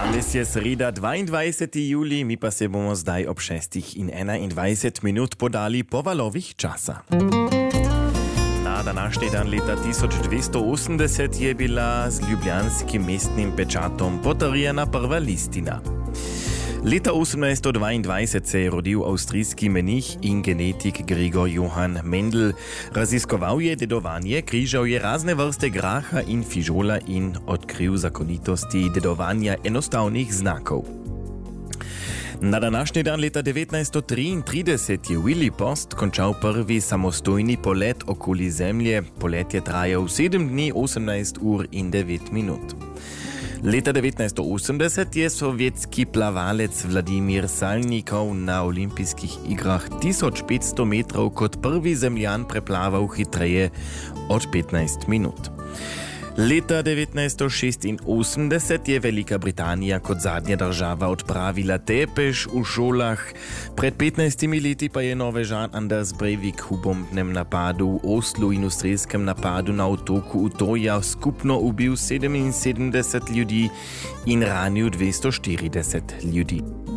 Dnes je sreda 22. juli, mi pa se bomo zdaj ob 6:21 minut podali po valovih časa. Na današnji dan leta 1280 je bila z ljubljanskim mestnim pečatom potrjena prva listina. Leta 1822 se je rodil avstrijski menih in genetik Gregor Johann Mendel. Raziskoval je dedovanje, križal je razne vrste graha in fižola in odkril zakonitosti dedovanja enostavnih znakov. Na današnji dan leta 1933 je Willy Post končal prvi samostojni polet okoli Zemlje. Polet je trajal 7 dni, 18 ur in 9 minut. Leta 1980 je sovjetski plavalec Vladimir Salnikov na olimpijskih igrah 1500 metrov kot prvi Zemljan preplaval hitreje od 15 minut. Leta 1986 je Velika Britanija kot zadnja država odpravila tepež v šolah. Pred 15 leti pa je Norvežan Anders Breivik v bombnem napadu v Oslu in v strelskem napadu na otoku Utoja skupno ubil 77 ljudi in ranil 240 ljudi.